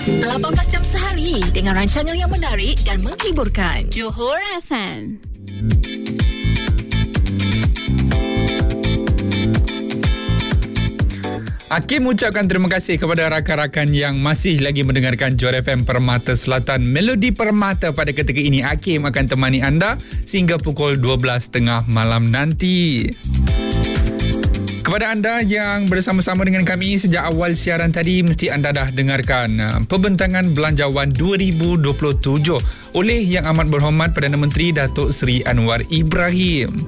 18 jam sehari dengan rancangan yang menarik dan menghiburkan. Johor FM. Hakim ucapkan terima kasih kepada rakan-rakan yang masih lagi mendengarkan Johor FM Permata Selatan. Melodi Permata pada ketika ini, Hakim akan temani anda sehingga pukul 12.30 malam nanti. Kepada anda yang bersama-sama dengan kami sejak awal siaran tadi, mesti anda dah dengarkan pembentangan Belanjawan 2027 oleh Yang Amat Berhormat Perdana Menteri Datuk Seri Anwar Ibrahim.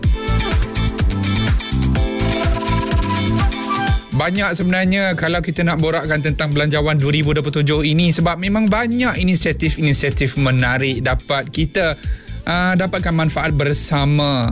Banyak sebenarnya kalau kita nak borakkan tentang Belanjawan 2027 ini, sebab memang banyak inisiatif-inisiatif menarik dapat kita dapatkan manfaat bersama.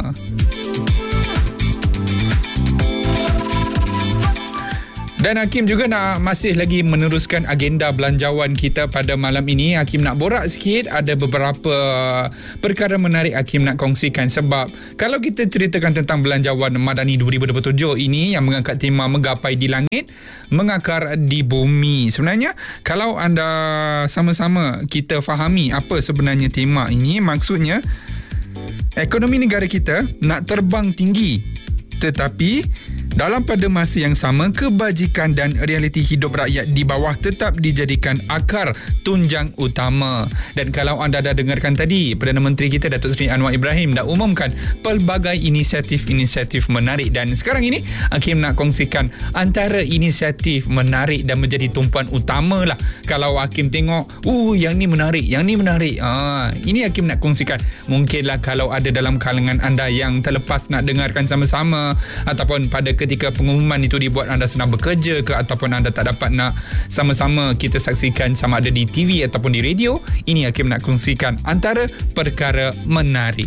Dan Hakim juga nak masih lagi meneruskan agenda belanjawan kita pada malam ini. Hakim nak borak sikit, ada beberapa perkara menarik Hakim nak kongsikan. Sebab kalau kita ceritakan tentang Belanjawan Madani 2027 ini yang mengangkat tema Menggapai di Langit, Mengakar di Bumi. Sebenarnya kalau anda sama-sama kita fahami apa sebenarnya tema ini, maksudnya ekonomi negara kita nak terbang tinggi, tetapi dalam pada masa yang sama, kebajikan dan realiti hidup rakyat di bawah tetap dijadikan akar tunjang utama. Dan kalau anda dah dengarkan tadi, Perdana Menteri kita Datuk Seri Anwar Ibrahim dah umumkan pelbagai inisiatif-inisiatif menarik. Dan sekarang ini Hakim nak kongsikan antara inisiatif menarik dan menjadi tumpuan utama lah. Kalau Hakim tengok, yang ni menarik, yang ni menarik, ini Hakim nak kongsikan. Mungkinlah kalau ada dalam kalangan anda yang terlepas nak dengarkan sama-sama, ataupun pada ketika pengumuman itu dibuat anda sedang bekerja ke, ataupun anda tak dapat nak sama-sama kita saksikan sama ada di TV ataupun di radio, ini Hakim nak kongsikan antara perkara menarik.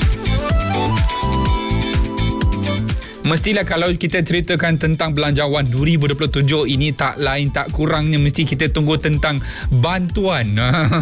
Mestilah kalau kita ceritakan tentang Belanjawan 2027 ini, tak lain tak kurangnya mesti kita tunggu tentang bantuan.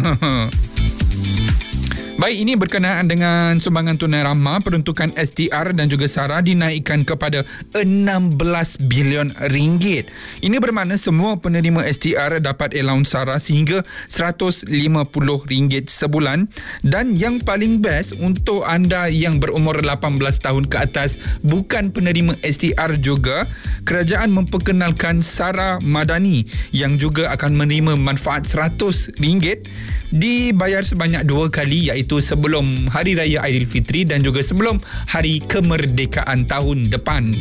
Baik, ini berkenaan dengan sumbangan tunai ramah, peruntukan STR dan juga SARA dinaikkan kepada 16 bilion ringgit. Ini bermakna semua penerima STR dapat allowance SARA sehingga RM150 sebulan. Dan yang paling best untuk anda yang berumur 18 tahun ke atas bukan penerima STR juga, kerajaan memperkenalkan SARA Madani yang juga akan menerima manfaat RM100 dibayar sebanyak 2 kali, iaitu sebelum Hari Raya Aidilfitri dan juga sebelum Hari Kemerdekaan tahun depan.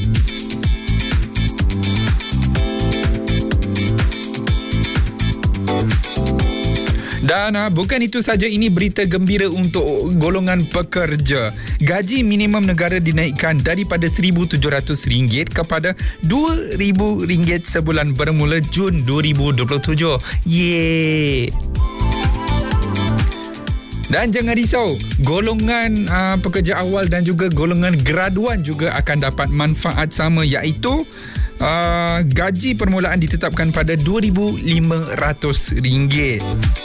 Dan bukan itu saja, ini berita gembira untuk golongan pekerja. Gaji minimum negara dinaikkan daripada RM1,700 kepada RM2,000 sebulan bermula Jun 2027. Yeay! Dan jangan risau, golongan pekerja awal dan juga golongan graduan juga akan dapat manfaat sama, iaitu gaji permulaan ditetapkan pada RM2,500.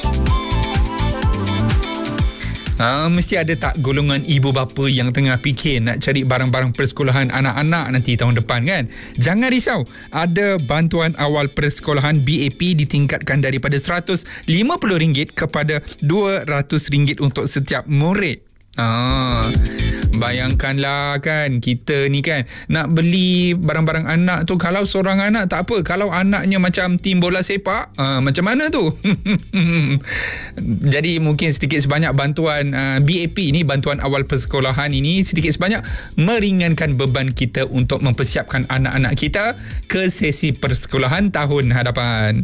Mesti ada tak golongan ibu bapa yang tengah fikir nak cari barang-barang persekolahan anak-anak nanti tahun depan kan? Jangan risau, ada bantuan awal persekolahan BAP ditingkatkan daripada RM150 kepada RM200 untuk setiap murid. Bayangkanlah kan, kita ni kan nak beli barang-barang anak tu, kalau seorang anak tak apa, kalau anaknya macam tim bola sepak, macam mana tu? Jadi mungkin sedikit sebanyak bantuan BAP ni, bantuan awal persekolahan ini sedikit sebanyak meringankan beban kita untuk mempersiapkan anak-anak kita ke sesi persekolahan tahun hadapan.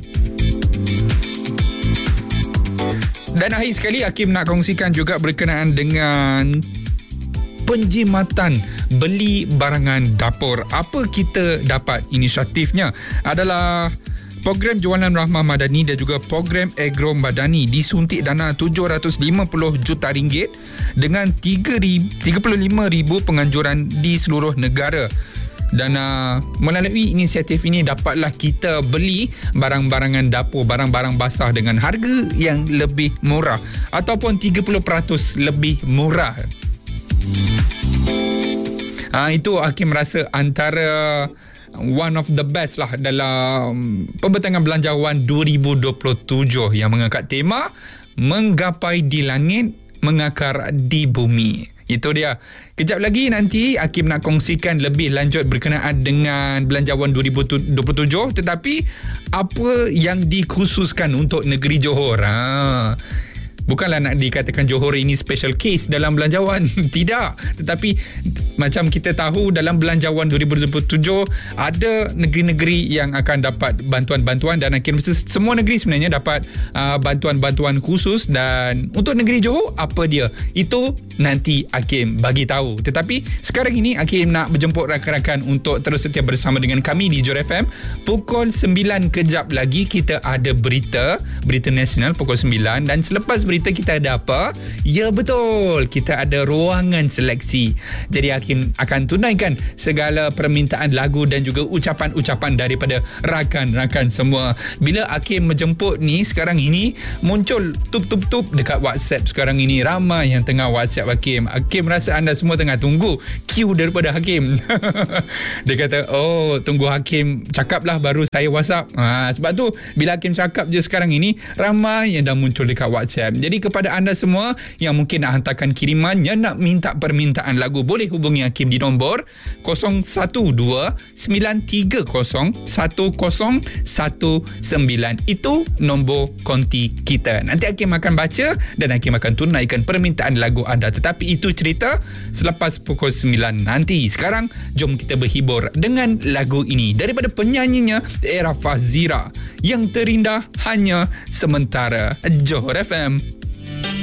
Dan akhir sekali, Hakim nak kongsikan juga berkenaan dengan penjimatan beli barangan dapur. Apa kita dapat? Inisiatifnya adalah program Jualan Rahmah Madani dan juga program Agro Madani, disuntik dana RM750 juta dengan 35,000 penganjuran di seluruh negara. Dan melalui inisiatif ini dapatlah kita beli barang-barangan dapur, barang-barang basah dengan harga yang lebih murah ataupun 30% lebih murah. Itu Hakim rasa antara one of the best lah dalam pembentangan belanjawan 2027 yang mengangkat tema Menggapai di Langit, Mengakar di Bumi. Itu dia. Kejap lagi nanti Hakim nak kongsikan lebih lanjut berkenaan dengan belanjawan 2027, tetapi apa yang dikhususkan untuk negeri Johor. Bukanlah nak dikatakan Johor ini special case dalam belanjawan. Tidak. Tetapi macam kita tahu dalam belanjawan 2027 ada negeri-negeri yang akan dapat bantuan-bantuan dan akhirnya semua negeri sebenarnya dapat bantuan-bantuan khusus. Dan untuk negeri Johor apa dia? Itu nanti Hakim bagi tahu. Tetapi sekarang ini Hakim nak berjemput rakan-rakan untuk terus setia bersama dengan kami di Johor FM. Pukul 9 kejap lagi kita ada berita nasional pukul 9 dan selepas berita kita ada apa? Ya betul, kita ada ruangan seleksi. Jadi Hakim akan tunaikan segala permintaan lagu dan juga ucapan-ucapan daripada rakan-rakan semua. Bila Hakim menjemput ni sekarang ini muncul tup-tup-tup dekat WhatsApp sekarang ini. Ramai yang tengah WhatsApp Hakim. Hakim rasa anda semua tengah tunggu queue daripada Hakim. Dia kata, oh tunggu Hakim cakap lah baru saya WhatsApp. Sebab tu bila Hakim cakap je sekarang ini, ramai yang dah muncul dekat WhatsApp. Jadi kepada anda semua yang mungkin nak hantarkan kiriman, yang nak minta permintaan lagu, boleh hubungi Hakim di nombor 012-930-1019. Itu nombor konti kita. Nanti Hakim akan baca dan Hakim akan tunaikan permintaan lagu anda. Tetapi itu cerita selepas pukul 9 nanti. Sekarang jom kita berhibur dengan lagu ini daripada penyanyinya Era Fazira, Yang Terindah Hanya Sementara. Johor FM.